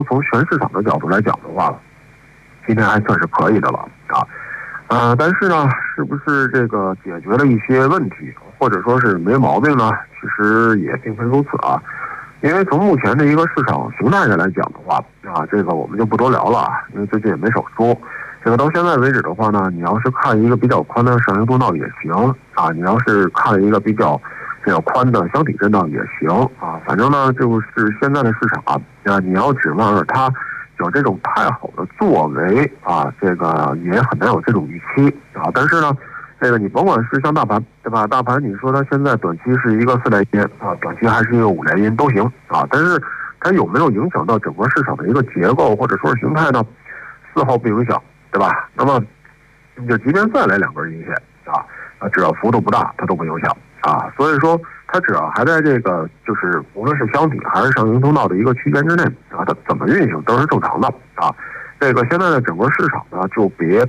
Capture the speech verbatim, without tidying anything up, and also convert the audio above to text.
从全市场的角度来讲的话，今天还算是可以的了啊。呃，但是呢，是不是这个解决了一些问题，或者说是没毛病呢？其实也并非如此啊。因为从目前的一个市场形态上来讲的话啊，这个我们就不多聊了啊，因为最近也没少说。这个到现在为止的话呢，你要是看一个比较宽的上行通道也行啊，你要是看一个比较比较宽的箱体震荡也行啊。反正呢，就是现在的市场啊，啊你要指望着它有这种太好的作为啊，这个也很难有这种预期啊。但是呢，这个你甭管是像大盘对吧？大盘你说它现在短期是一个四连阴啊，短期还是一个五连阴都行啊。但是它有没有影响到整个市场的一个结构或者说是形态呢？丝毫不影响，对吧？那么就即便再来两根阴线啊，啊只要幅度不大，它都不影响啊。所以说它只要还在这个就是无论是箱体还是上行通道的一个区间之内啊，它怎么运行都是正常的啊。这个现在的整个市场呢，就别